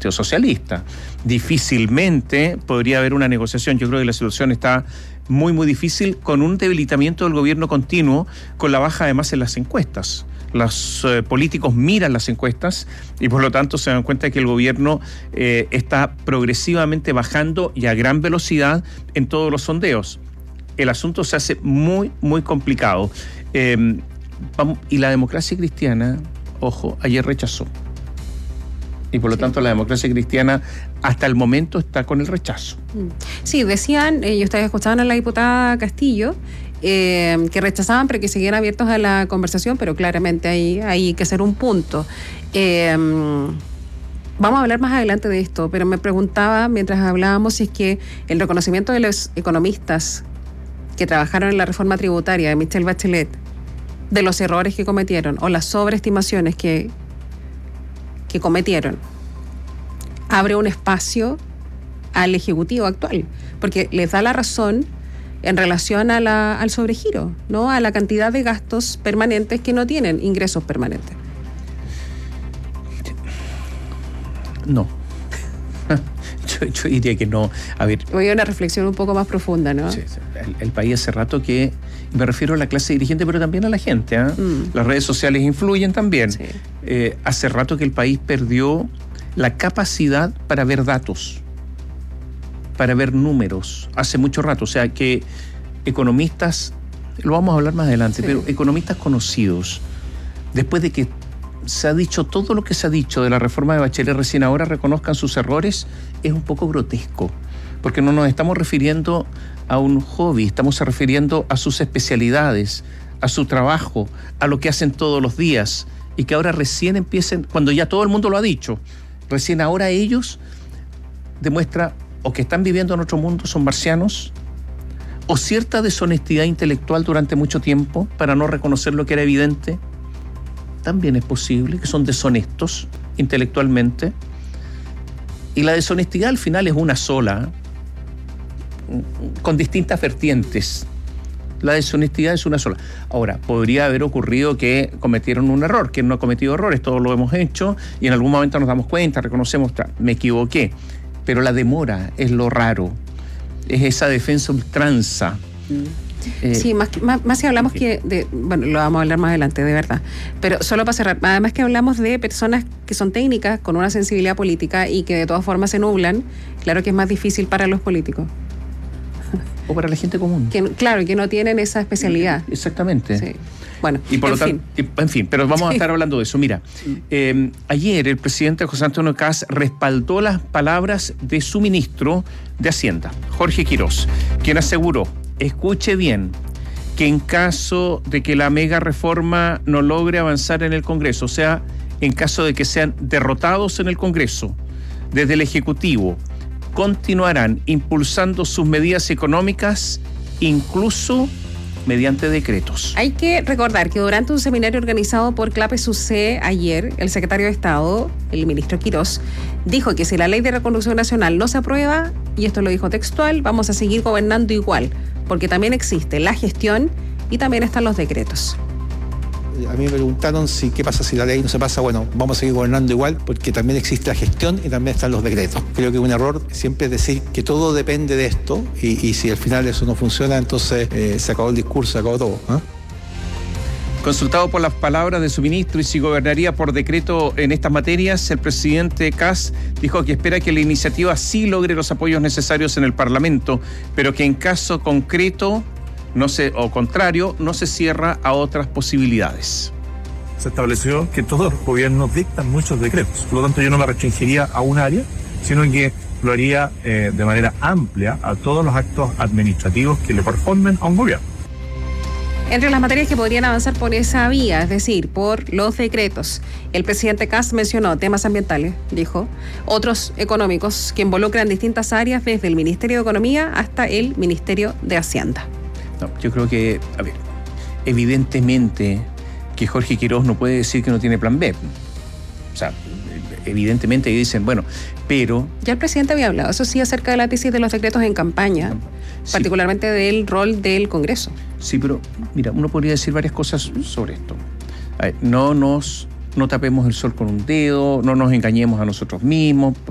Partido Socialista. Difícilmente podría haber una negociación. Yo creo que la situación está muy, muy difícil, con un debilitamiento del gobierno continuo, con la baja además en las encuestas. Los políticos miran las encuestas y por lo tanto se dan cuenta de que el gobierno está progresivamente bajando y a gran velocidad en todos los sondeos. El asunto se hace muy, muy complicado. Y la democracia cristiana, ojo, ayer rechazó. Y por lo tanto la democracia cristiana hasta el momento está con el rechazo. Sí, decían, y ustedes escuchaban a la diputada Castillo, que rechazaban pero que seguían abiertos a la conversación, pero claramente hay que hacer un punto. Vamos a hablar más adelante de esto, pero me preguntaba mientras hablábamos si es que el reconocimiento de los economistas que trabajaron en la reforma tributaria de Michelle Bachelet, de los errores que cometieron o las sobreestimaciones que cometieron, abre un espacio al Ejecutivo actual, porque les da la razón en relación al sobregiro, ¿no? A la cantidad de gastos permanentes que no tienen ingresos permanentes. No. Yo diría que no. A ver. Voy a una reflexión un poco más profunda, ¿no? Sí, el país hace rato que, me refiero a la clase dirigente, pero también a la gente, ¿eh? Las redes sociales influyen también. Sí. Hace rato que el país perdió la capacidad para ver datos, para ver números. Hace mucho rato. O sea, que economistas, lo vamos a hablar más adelante, sí, pero economistas conocidos, después de que se ha dicho todo lo que se ha dicho de la reforma de Bachelet, recién ahora reconozcan sus errores, es un poco grotesco, porque no nos estamos refiriendo a un hobby, estamos refiriendo a sus especialidades, a su trabajo, a lo que hacen todos los días, y que ahora recién empiecen, cuando ya todo el mundo lo ha dicho, recién ahora ellos demuestra o que están viviendo en otro mundo, son marcianos, o cierta deshonestidad intelectual durante mucho tiempo para no reconocer lo que era evidente. También es posible que son deshonestos intelectualmente, y la deshonestidad al final es una sola, con distintas vertientes. La deshonestidad es una sola. Ahora, podría haber ocurrido que cometieron un error, que no ha cometido errores, todos lo hemos hecho y en algún momento nos damos cuenta, reconocemos, me equivoqué, pero la demora es lo raro, es esa defensa ultranza. Sí, más si hablamos bueno, lo vamos a hablar más adelante, de verdad. Pero solo para cerrar, además que hablamos de personas que son técnicas, con una sensibilidad política y que de todas formas se nublan, claro que es más difícil para los políticos. O para la gente común. Claro, que no tienen esa especialidad. Exactamente. Sí. Bueno, y por lo tanto, en fin, pero vamos a estar hablando de eso. Mira, ayer el presidente José Antonio Kast respaldó las palabras de su ministro de Hacienda, Jorge Quirós, quien aseguró, escuche bien, que en caso de que la mega reforma no logre avanzar en el Congreso, o sea, en caso de que sean derrotados en el Congreso, desde el Ejecutivo, continuarán impulsando sus medidas económicas, incluso mediante decretos. Hay que recordar que durante un seminario organizado por CLAPES-UC ayer, el secretario de Estado, el ministro Quirós, dijo que si la ley de reconstrucción nacional no se aprueba, y esto lo dijo textual, vamos a seguir gobernando igual, porque también existe la gestión y también están los decretos. A mí me preguntaron qué pasa si la ley no se pasa. Bueno, vamos a seguir gobernando igual porque también existe la gestión y también están los decretos. Creo que un error siempre es decir que todo depende de esto y si al final eso no funciona, entonces se acabó el discurso, se acabó todo. Consultado por las palabras de su ministro y si gobernaría por decreto en estas materias, el presidente Kast dijo que espera que la iniciativa sí logre los apoyos necesarios en el Parlamento, pero que en caso concreto no se cierra a otras posibilidades. Se estableció que todos los gobiernos dictan muchos decretos, por lo tanto yo no me restringiría a un área, sino que lo haría de manera amplia a todos los actos administrativos que le corresponden a un gobierno. Entre las materias que podrían avanzar por esa vía, es decir, por los decretos, el presidente Kast mencionó temas ambientales, dijo, otros económicos que involucran distintas áreas desde el Ministerio de Economía hasta el Ministerio de Hacienda. No, yo creo que, a ver, evidentemente que Jorge Quirós no puede decir que no tiene plan B. O sea, evidentemente dicen, bueno, pero... Ya el presidente había hablado, eso sí, acerca de la tesis de los decretos en campaña, sí, particularmente del rol del Congreso. Sí, pero mira, uno podría decir varias cosas sobre esto. A ver, no tapemos el sol con un dedo, no nos engañemos a nosotros mismos,